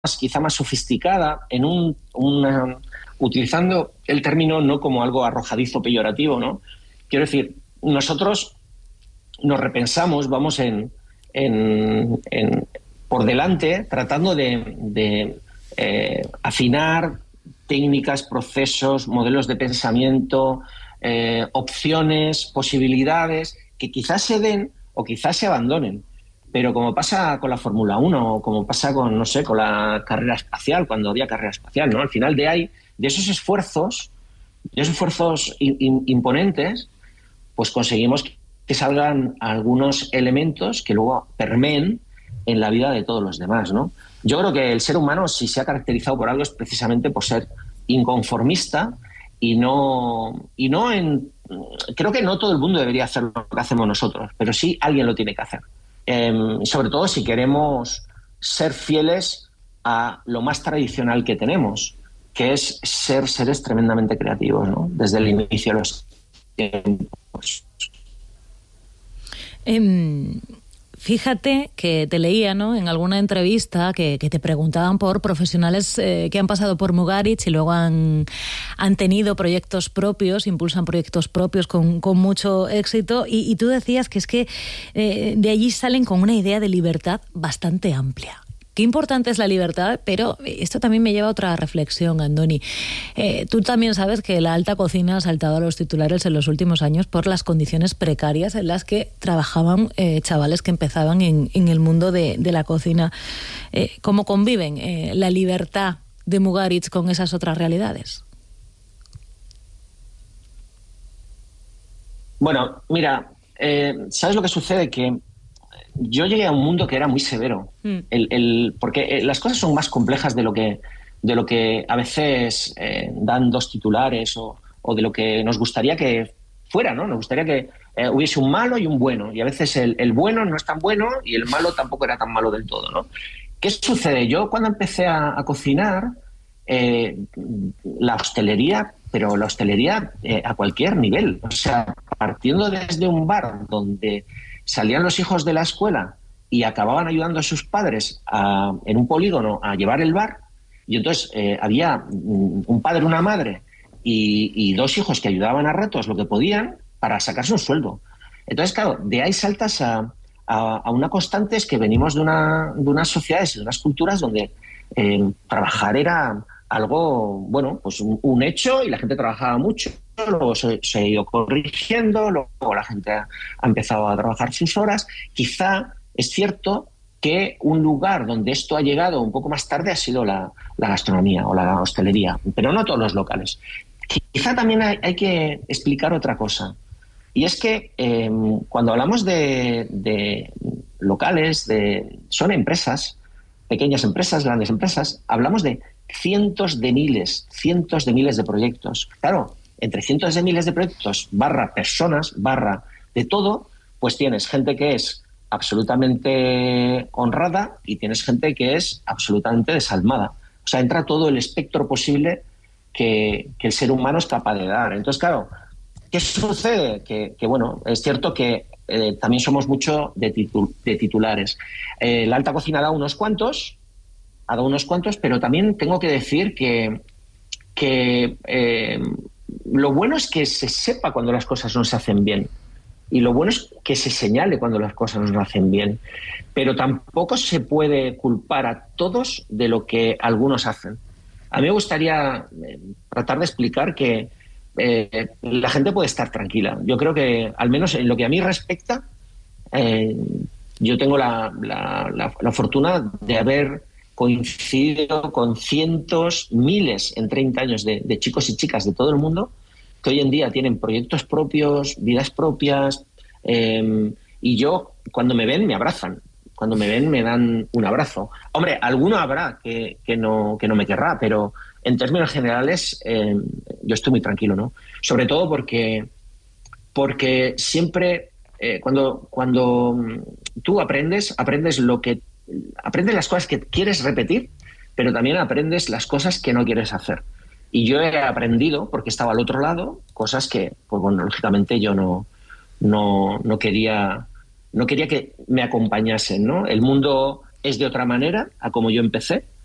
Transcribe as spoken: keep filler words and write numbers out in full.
quizá más sofisticada, en un, una, utilizando el término no como algo arrojadizo peyorativo, ¿no? Quiero decir, nosotros nos repensamos, vamos en, en, en por delante tratando de, de eh, afinar técnicas, procesos, modelos de pensamiento, eh, opciones, posibilidades que quizás se den o quizás se abandonen. Pero como pasa con la Fórmula uno o como pasa con, no sé, con la carrera espacial, cuando había carrera espacial, ¿no? Al final de ahí, de esos esfuerzos, de esos esfuerzos in, in, imponentes, pues conseguimos que salgan algunos elementos que luego permeen en la vida de todos los demás, ¿no? Yo creo que el ser humano, si se ha caracterizado por algo, es precisamente por ser inconformista y no, y no en... Creo que no todo el mundo debería hacer lo que hacemos nosotros, pero sí alguien lo tiene que hacer. Eh, sobre todo si queremos ser fieles a lo más tradicional que tenemos, que es ser seres tremendamente creativos, ¿no? Desde el inicio de los tiempos. Eh, fíjate que te leía, ¿no?, en alguna entrevista que, que te preguntaban por profesionales eh, que han pasado por Mugaritz y luego han, han tenido proyectos propios, impulsan proyectos propios con, con mucho éxito, y, y tú decías que es que eh, de allí salen con una idea de libertad bastante amplia. Qué importante es la libertad, pero esto también me lleva a otra reflexión, Andoni. Eh, tú también sabes que la alta cocina ha saltado a los titulares en los últimos años por las condiciones precarias en las que trabajaban eh, chavales que empezaban en, en el mundo de, de la cocina. Eh, ¿Cómo conviven eh, la libertad de Mugaritz con esas otras realidades? Bueno, mira, eh, ¿sabes lo que sucede? Que yo llegué a un mundo que era muy severo, mm. el, el, porque las cosas son más complejas de lo que, de lo que a veces eh, dan dos titulares o, o de lo que nos gustaría que fuera, ¿no? Nos gustaría que eh, hubiese un malo y un bueno, y a veces el, el bueno no es tan bueno y el malo tampoco era tan malo del todo, ¿no? ¿Qué sucede? Yo cuando empecé a, a cocinar, eh, la hostelería, pero la hostelería eh, a cualquier nivel, o sea, partiendo desde un bar donde salían los hijos de la escuela y acababan ayudando a sus padres a, en un polígono a llevar el bar, y entonces eh, había un padre, una madre y, y dos hijos que ayudaban a ratos lo que podían para sacarse un sueldo. Entonces, claro, de ahí saltas a, a, a una constante, es que venimos de, una, de unas sociedades y de unas culturas donde eh, trabajar era algo, bueno, pues un, un hecho, y la gente trabajaba mucho. Luego se, se ha ido corrigiendo, luego la gente ha, ha empezado a trabajar sus horas. Quizá es cierto que un lugar donde esto ha llegado un poco más tarde ha sido la, la gastronomía o la hostelería, pero no todos los locales. Quizá también hay, hay que explicar otra cosa, y es que eh, cuando hablamos de, de locales, de, son empresas, pequeñas empresas, grandes empresas, hablamos de cientos de miles, cientos de miles de proyectos. Claro, entre cientos de miles de proyectos, barra personas, barra de todo, pues tienes gente que es absolutamente honrada y tienes gente que es absolutamente desalmada. O sea, entra todo el espectro posible que, que el ser humano es capaz de dar. Entonces, claro, ¿qué sucede? Que, que bueno, es cierto que eh, también somos mucho de, titul- de titulares. Eh, la alta cocina da unos cuantos, ha dado unos cuantos, pero también tengo que decir que, que eh, lo bueno es que se sepa cuando las cosas no se hacen bien, y lo bueno es que se señale cuando las cosas no se hacen bien, pero tampoco se puede culpar a todos de lo que algunos hacen. A mí me gustaría eh, tratar de explicar que eh, la gente puede estar tranquila. Yo creo que, al menos en lo que a mí respecta, eh, yo tengo la, la, la, la fortuna de haber coincidido con cientos, miles en treinta años de, de chicos y chicas de todo el mundo que hoy en día tienen proyectos propios, vidas propias, eh, y yo, cuando me ven, me abrazan. Cuando me ven, me dan un abrazo. Hombre, alguno habrá que, que, no, que no me querrá, pero en términos generales eh, yo estoy muy tranquilo, ¿no? Sobre todo porque, porque siempre, eh, cuando, cuando tú aprendes, aprendes lo que aprendes las cosas que quieres repetir, pero también aprendes las cosas que no quieres hacer. Y yo he aprendido, porque estaba al otro lado, cosas que, pues bueno, lógicamente yo no, no, no quería, no quería que me acompañasen, ¿no? El mundo es de otra manera a como yo empecé,